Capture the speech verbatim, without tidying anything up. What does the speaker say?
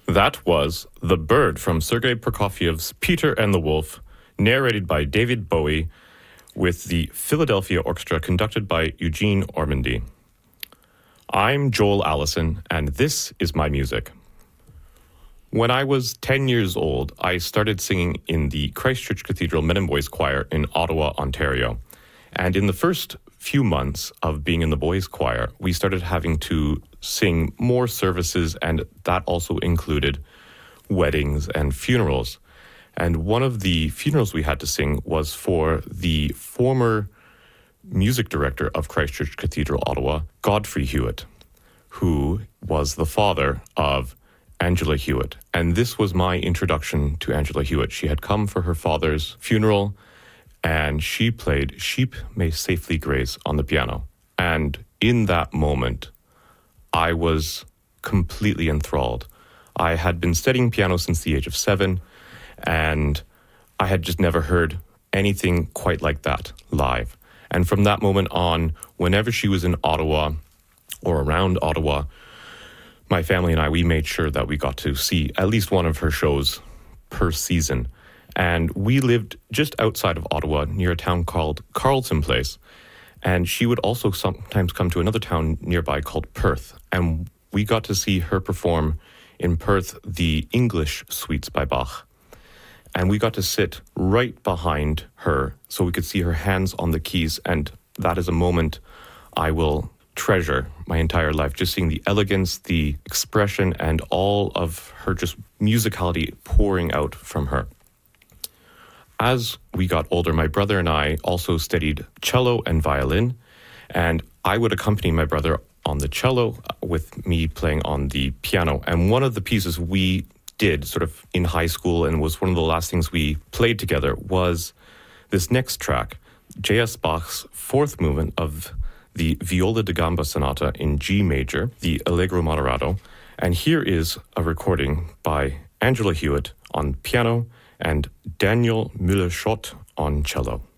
That was The Bird from Sergei Prokofiev's Peter and the Wolf, narrated by David Bowie, with the Philadelphia Orchestra conducted by Eugene Ormandy. I'm Joel Allison, and this is my music. When I was ten years old, I started singing in the Christchurch Cathedral Men and Boys Choir in Ottawa, Ontario. And in the first few months of being in the boys' choir, we started having to sing more services, and that also included weddings and funerals. And one of the funerals we had to sing was for the former music director of Christchurch Cathedral, Ottawa, Godfrey Hewitt, who was the father of Angela Hewitt. And this was my introduction to Angela Hewitt. She had come for her father's funeral, and she played Sheep May Safely Graze on the piano. And in that moment, I was completely enthralled. I had been studying piano since the age of seven, and I had just never heard anything quite like that live. And from that moment on, whenever she was in Ottawa or around Ottawa, my family and I, we made sure that we got to see at least one of her shows per season. And we lived just outside of Ottawa near a town called Carleton Place. And she would also sometimes come to another town nearby called Perth. And we got to see her perform in Perth the English suites by Bach. And we got to sit right behind her so we could see her hands on the keys. And that is a moment I will treasure my entire life, just seeing the elegance, the expression, and all of her just musicality pouring out from her. As we got older, my brother and I also studied cello and violin, and I would accompany my brother on the cello with me playing on the piano. And one of the pieces we did sort of in high school and was one of the last things we played together was this next track, J S Bach's fourth movement of the Viola da Gamba Sonata in G major, the Allegro Moderato. And here is a recording by Angela Hewitt on piano and Daniel Müller-Schott on cello.